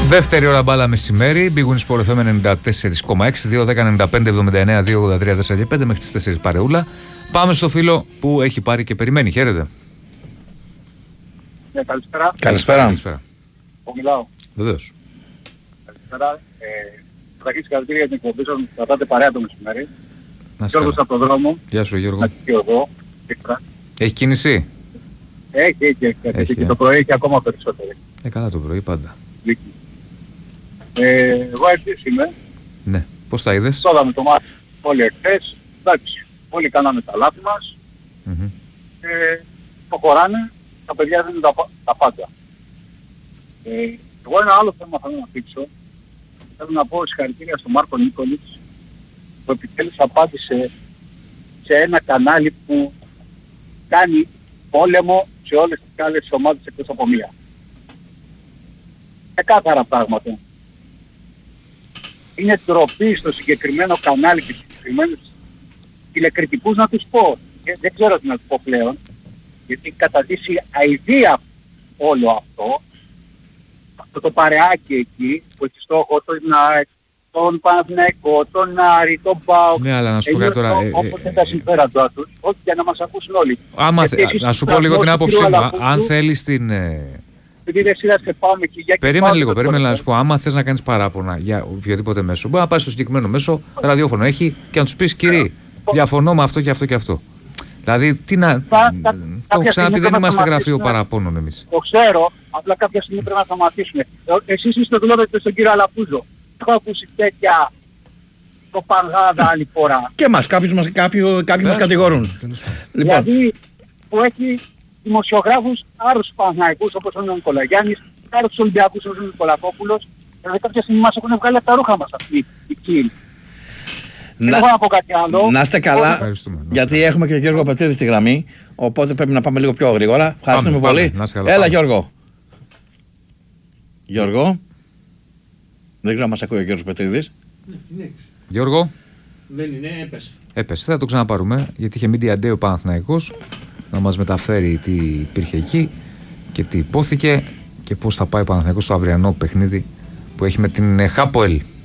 Δεύτερη ώρα μπάλα μεσημέρι. Big Win Sport FM 94,6, 2-10-95-79-2-83-4 και 5 μέχρι τις 4 παρεούλα. Πάμε στο φίλο που έχει πάρει και περιμένει. Χαίρετε. Ναι, καλησπέρα. Καλησπέρα. Μιλάω. Βεβαίως. Καλησπέρα. Καταρχήν συγχαρητήρια για την εκπομπή σας. Κρατάτε παρέα το μεσημέρι. Γιώργος από τον δρόμο. Γεια σου Γιώργο. Έχει κίνηση? Έχει. Και το πρωί έχει ακόμα περισσότερο. Καλά το πρωί πάντα. Εγώ εχθές είμαι. Ναι. Πώς τα είδες? Το είδαμε το μάτι όλοι εχθές. Εντάξει, όλοι κάναμε τα λάθη μας. Προχωράνε. Τα παιδιά δίνουν τα πάντα. Εγώ ένα άλλο θέμα θέλω να δείξω. Θέλω να πω συγχαρητήρια στον Μάρκο Νίκολιτς που επιτέλους απάντησε σε ένα κανάλι που κάνει πόλεμο σε όλες τις άλλες ομάδες εκτός από μία. Κάθαρα πράγματα. Είναι ντροπή στο συγκεκριμένο κανάλι και στους συγκεκριμένους τηλεκριτικούς να τους πω. Δεν ξέρω τι να τους πω πλέον. Γιατί καταδύσει αηδία όλο αυτό. Αυτό το παρεάκι εκεί που έχει στόχο τον Παναθηναϊκό, τον Άρη, τον ΠΑΟΚ. Ναι, αλλά να σου πω κάτι τώρα. Όποτε τα συμφέροντά τους, όχι για να μας ακούσουν όλοι. Να σου πω λίγο την άποψή μου. Αν θέλεις την... Περίμενε λίγο, να σου πω. Άμα θες να κάνεις παράπονα για οποιοδήποτε μέσο, μπορεί να πας στο συγκεκριμένο μέσο, ραδιόφωνο έχει και να τους πεις κύριε, διαφωνώ με αυτό και αυτό και αυτό. Δηλαδή, τι να. Το έχω ξαναπεί, δεν είμαστε γραφείο παραπώνων εμείς. Το ξέρω, απλά κάποια στιγμή πρέπει να σταματήσουμε. Εσείς είστε δουλεύετε στον κύριο Αλαπούζο. Έχω ακούσει τέτοια προπαγάνδα άλλη φορά. Και εμάς, κάποιοι μας κατηγορούν. Δηλαδή, που έχει δημοσιογράφους άρρωστους Παναθηναϊκούς όπως είναι ο Νικολαγιάννης, άρρωστους Ολυμπιακούς όπως είναι ο Νικολακόπουλος. Δηλαδή κάποια στιγμή μας έχουν βγάλει από τα ρούχα μας αυτοί οι κύριοι. Δεν έχω να πω κάτι άλλο. Να είστε καλά, γιατί έχουμε και τον Γιώργο Πετρίδη στη γραμμή, οπότε πρέπει να πάμε λίγο πιο γρήγορα. Ευχαριστούμε πολύ. Έλα Γιώργο. Γιώργο. Δεν ξέρω αν μας ακούει ο Γιώργος Πετρίδης. Ναι. Γιώργο. Δεν είναι, έπεσε. Θα το ξαναπάρουμε, γιατί είχε media day ο Παναθηναϊκός να μας μεταφέρει τι υπήρχε εκεί και τι υπόθηκε και πώς θα πάει ο Παναθηναϊκός στο αυριανό παιχνίδι που έχει με την Χάποελ.